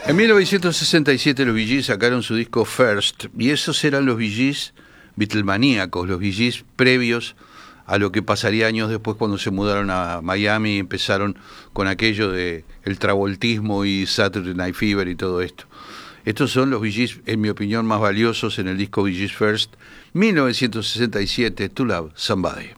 En 1967 los Bee Gees sacaron su disco First, y esos eran los Bee Gees Beatlemaníacos, los Bee Gees previos a lo que pasaría años después cuando se mudaron a Miami y empezaron con aquello de el travoltismo y Saturday Night Fever y todo esto. Estos son los Bee Gees, en mi opinión, más valiosos en el disco Bee Gees First, 1967, To Love Somebody.